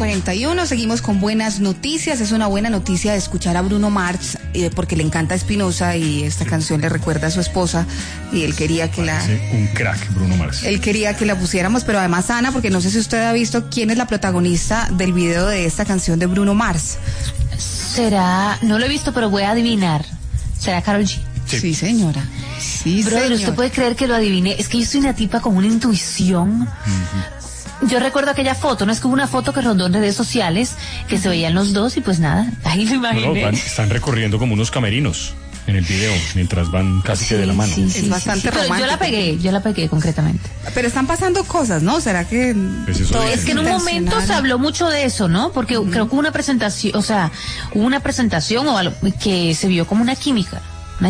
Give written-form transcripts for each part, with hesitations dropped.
8:41, seguimos con buenas noticias. Es una buena noticia de escuchar a Bruno Mars, porque le encanta Espinosa y esta canción le recuerda a su esposa y él quería que un crack, Bruno Mars. Él quería que la pusiéramos, pero además, Ana, porque no sé si usted ha visto quién es la protagonista del video de esta canción de Bruno Mars. ¿Será? No lo he visto, pero voy a adivinar. ¿Será Karol G? Sí, señora. Sí, brother, señora. ¿usted puede creer que lo adiviné? Es que yo soy una tipa con una intuición. Yo recuerdo aquella foto, ¿no? Es que hubo una foto que rondó en redes sociales, que se veían los dos y pues nada, ahí lo imaginé. Están recorriendo como unos camerinos en el video, mientras van casi que de la mano. Es bastante romántico. Yo la pegué concretamente. Pero están pasando cosas, ¿no? ¿Será que es que en un momento se habló mucho de eso, ¿no? Porque creo que hubo una presentación, o algo que se vio como una química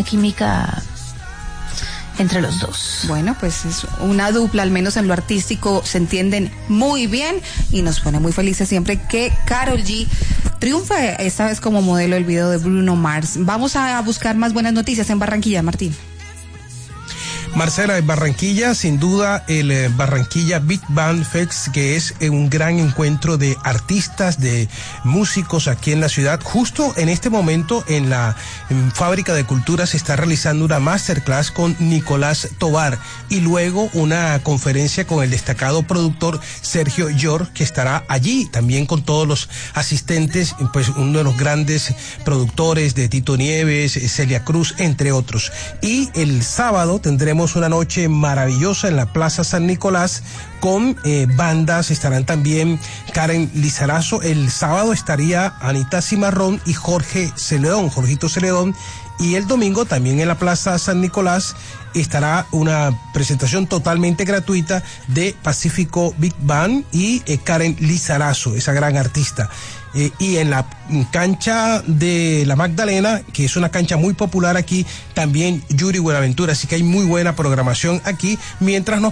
entre los dos. Bueno, pues es una dupla, al menos en lo artístico se entienden muy bien y nos pone muy felices siempre que Karol G triunfe, esta vez como modelo del video de Bruno Mars. Vamos a buscar más buenas noticias en Barranquilla, Martín. Marcela, en Barranquilla, sin duda, el Barranquilla Big Band Fest, que es un gran encuentro de artistas, de músicos aquí en la ciudad. Justo en este momento, en la Fábrica de Cultura se está realizando una masterclass con Nicolás Tovar y luego una conferencia con el destacado productor Sergio York, que estará allí también con todos los asistentes, pues uno de los grandes productores de Tito Nieves, Celia Cruz, entre otros. Y el sábado tendremos una noche maravillosa en la Plaza San Nicolás con bandas. Estarán también Karen Lizarazo. El sábado estaría Anita Cimarrón y Jorgito Celedón. Y el domingo también en la Plaza San Nicolás estará una presentación totalmente gratuita de Pacífico Big Band y Karen Lizarazo, esa gran artista. Y en la cancha de la Magdalena, que es una cancha muy popular aquí, también Yuri Buenaventura, así que hay muy buena programación aquí, mientras nos